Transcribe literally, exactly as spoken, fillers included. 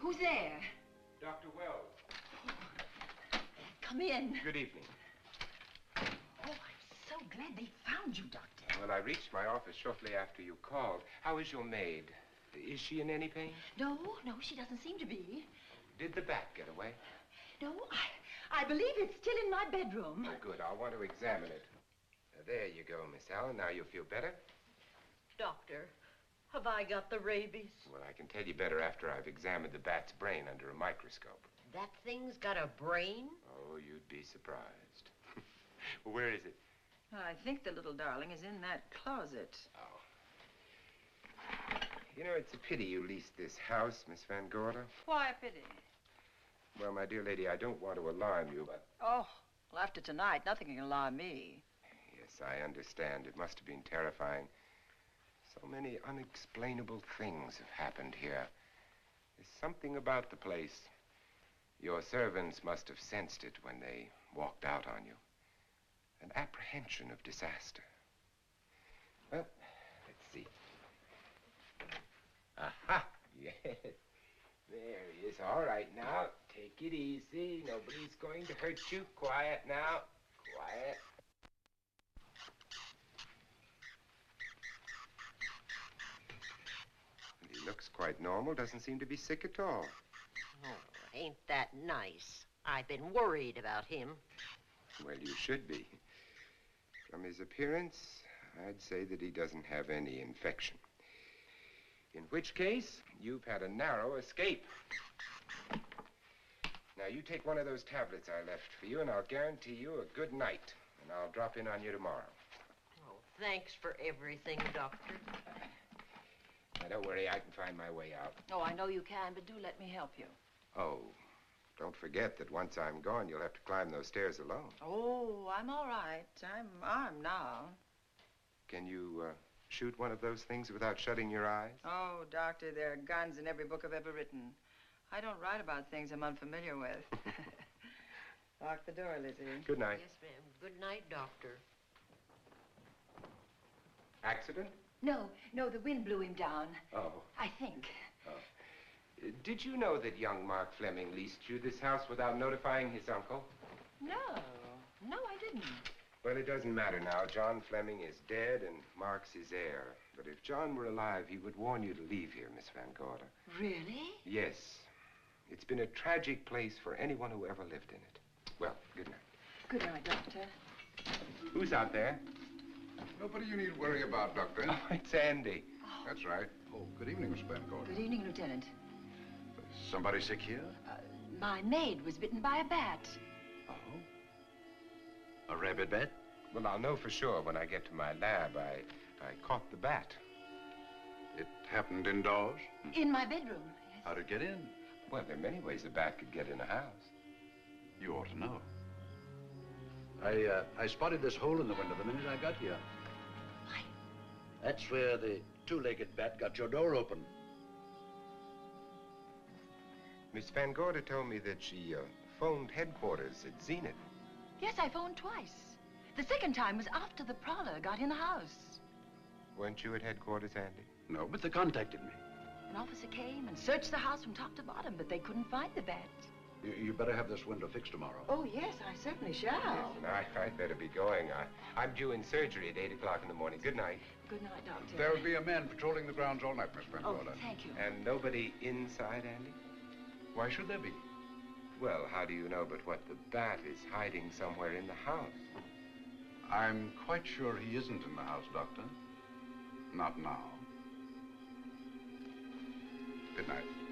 Who's there? Doctor Wells. Come in. Good evening. Oh, I'm so glad they found you, Doctor. Well, I reached my office shortly after you called. How is your maid? Is she in any pain? No, no, she doesn't seem to be. Did the bat get away? No, I, I believe it's still in my bedroom. Oh, good. I'll want to examine it. Uh, there you go, Miss Allen. Now you'll feel better? Doctor, have I got the rabies? Well, I can tell you better after I've examined the bat's brain under a microscope. That thing's got a brain? Oh, you'd be surprised. Well, where is it? I think the little darling is in that closet. Oh. You know, it's a pity you leased this house, Miss Van Gorder. Why a pity? Well, my dear lady, I don't want to alarm you, but... Oh, well, after tonight, nothing can alarm me. Yes, I understand. It must have been terrifying. So many unexplainable things have happened here. There's something about the place. Your servants must have sensed it when they walked out on you. An apprehension of disaster. Well, let's see. Aha! Yes. There he is. All right, now, take it easy. Nobody's going to hurt you. Quiet now. Quiet. He looks quite normal. Doesn't seem to be sick at all. Oh, ain't that nice? I've been worried about him. Well, you should be. From his appearance, I'd say that he doesn't have any infection. In which case, you've had a narrow escape. Now, you take one of those tablets I left for you, and I'll guarantee you a good night. And I'll drop in on you tomorrow. Oh, thanks for everything, Doctor. Now, don't worry, I can find my way out. Oh, I know you can, but do let me help you. Oh, don't forget that once I'm gone, you'll have to climb those stairs alone. Oh, I'm all right. I'm armed now. Can you uh, shoot one of those things without shutting your eyes? Oh, Doctor, there are guns in every book I've ever written. I don't write about things I'm unfamiliar with. Lock the door, Lizzie. Good night. Yes, ma'am. Good night, Doctor. Accident? No, no, the wind blew him down. Oh. I think. Oh. Uh, did you know that young Mark Fleming leased you this house without notifying his uncle? No, no, I didn't. Well, it doesn't matter now. John Fleming is dead and Mark's his heir. But if John were alive, he would warn you to leave here, Miss Van Gorder. Really? Yes. It's been a tragic place for anyone who ever lived in it. Well, good night. Good night, Doctor. Who's out there? Nobody you need worry about, Doctor. Oh, it's Andy. Oh. That's right. Oh, good evening, Miss Van Gorder. Good evening, Lieutenant. Somebody sick here? Uh, my maid was bitten by a bat. Oh? A rabid bat? Well, I'll know for sure when I get to my lab. I, I caught the bat. It happened indoors? In my bedroom, yes. How'd it get in? Well, there are many ways a bat could get in a house. You ought to know. I, uh, I spotted this hole in the window the minute I got here. Why? That's where the two-legged bat got your door open. Miss Van Gorder told me that she uh, phoned headquarters at Zenith. Yes, I phoned twice. The second time was after the prowler got in the house. Weren't you at headquarters, Andy? No, but they contacted me. An officer came and searched the house from top to bottom, but they couldn't find the bat. You, you better have this window fixed tomorrow. Oh, yes, I certainly shall. Listen, I, I'd better be going. I, I'm due in surgery at eight o'clock in the morning. Good night. Good night, Doctor. There'll be a man patrolling the grounds all night, Miss Van Oh, Gorder. thank you. And nobody inside, Andy? Why should there be? Well, how do you know but what the bat is hiding somewhere in the house? I'm quite sure he isn't in the house, Doctor. Not now. Good night.